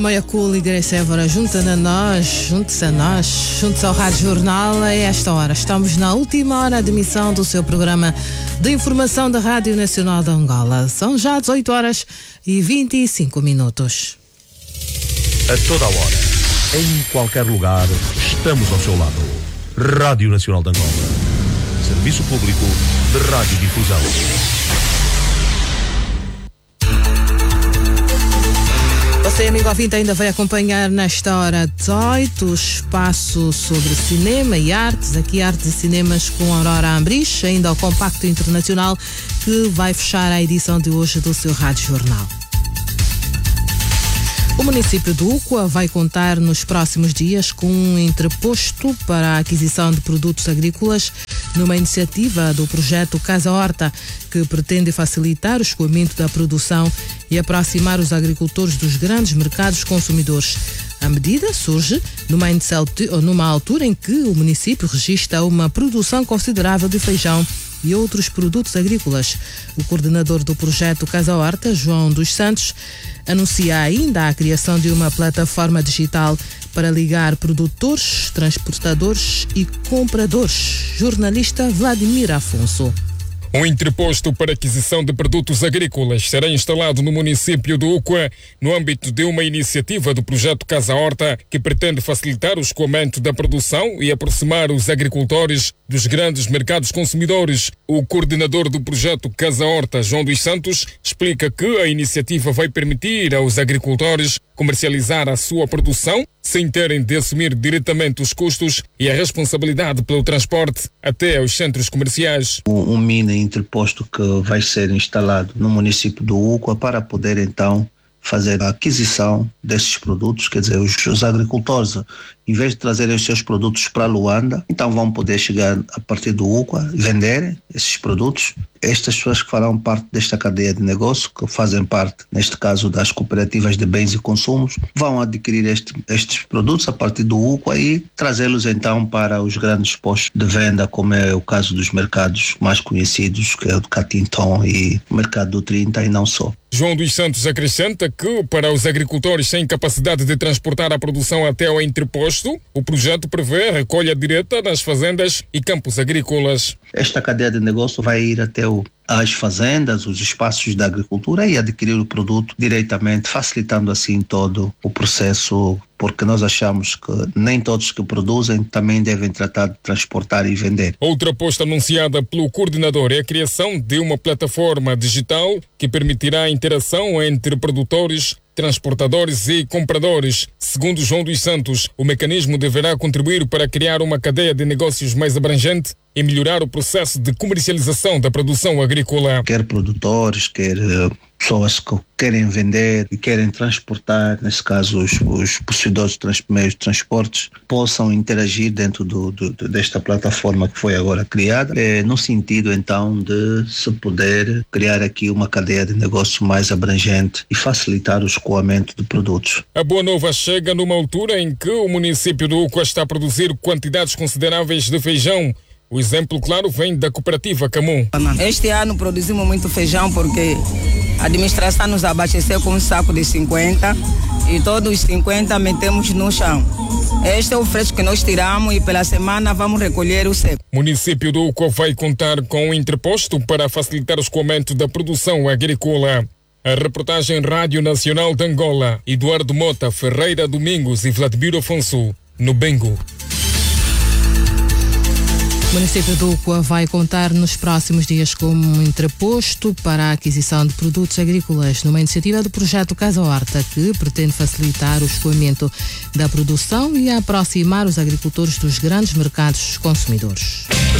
Meia Cool e Grace Évora, junte-se a nós, junte-se ao Rádio Jornal a esta hora. Estamos na última hora de emissão do seu programa de informação da Rádio Nacional de Angola. São já 18 horas e 25 minutos. A toda a hora, em qualquer lugar, estamos ao seu lado. Rádio Nacional de Angola. Serviço Público de Radiodifusão. Você, amigo ouvinte, ainda vai acompanhar nesta hora 18 o espaço sobre cinema e artes. Aqui, artes e cinemas com Aurora Ambrich, ainda ao Compacto Internacional, que vai fechar a edição de hoje do seu Rádio Jornal. O município de Ucoa vai contar nos próximos dias com um entreposto para a aquisição de produtos agrícolas numa iniciativa do projeto Casa Horta, que pretende facilitar o escoamento da produção e aproximar os agricultores dos grandes mercados consumidores. A medida surge numa altura em que o município registra uma produção considerável de feijão e outros produtos agrícolas. O coordenador do projeto Casa Horta, João dos Santos, anuncia ainda a criação de uma plataforma digital para ligar produtores, transportadores e compradores. Jornalista Vladimir Afonso. Um entreposto para aquisição de produtos agrícolas será instalado no município de Ucoa, no âmbito de uma iniciativa do projeto Casa Horta, que pretende facilitar o escoamento da produção e aproximar os agricultores dos grandes mercados consumidores. O coordenador do projeto Casa Horta, João dos Santos, explica que a iniciativa vai permitir aos agricultores comercializar a sua produção sem terem de assumir diretamente os custos e a responsabilidade pelo transporte até aos centros comerciais. Um mini entreposto que vai ser instalado no município do Ucoa para poder então fazer a aquisição desses produtos, quer dizer, os agricultores, em vez de trazerem os seus produtos para Luanda, então vão poder chegar a partir do Ucoa e venderem esses produtos. Estas pessoas que farão parte desta cadeia de negócio, que fazem parte, neste caso, das cooperativas de bens e consumos, vão adquirir estes produtos a partir do Ucoa e trazê-los então para os grandes postos de venda, como é o caso dos mercados mais conhecidos, que é o do Catinton e o mercado do 30 e não só. João dos Santos acrescenta que, para os agricultores sem capacidade de transportar a produção até ao entreposto, o projeto prevê a recolha direta nas fazendas e campos agrícolas. Esta cadeia de negócio vai ir até as fazendas, os espaços da agricultura e adquirir o produto diretamente, facilitando assim todo o processo, porque nós achamos que nem todos que produzem também devem tratar de transportar e vender. Outra aposta anunciada pelo coordenador é a criação de uma plataforma digital que permitirá a interação entre produtores, transportadores e compradores. Segundo João dos Santos, o mecanismo deverá contribuir para criar uma cadeia de negócios mais abrangente e melhorar o processo de comercialização da produção agrícola. Quer produtores, quer pessoas que querem vender e querem transportar, nesse caso os possuidores de meios de transportes, possam interagir dentro desta plataforma que foi agora criada, no sentido então de se poder criar aqui uma cadeia de negócio mais abrangente e facilitar o escoamento de produtos. A boa nova chega numa altura em que o município do Ucoa está a produzir quantidades consideráveis de feijão. O exemplo, claro, vem da cooperativa Camum. Este ano produzimos muito feijão porque a administração nos abasteceu com um saco de 50 e todos os 50 metemos no chão. Este é o fresco que nós tiramos e pela semana vamos recolher o seco. O município do Ucoa vai contar com um entreposto para facilitar o escoamento da produção agrícola. A reportagem Rádio Nacional de Angola, Eduardo Mota, Ferreira Domingos e Vladimir Afonso, no Bengo. O município do Ucoa vai contar nos próximos dias com um entreposto para a aquisição de produtos agrícolas numa iniciativa do projeto Casa Horta, que pretende facilitar o escoamento da produção e aproximar os agricultores dos grandes mercados consumidores.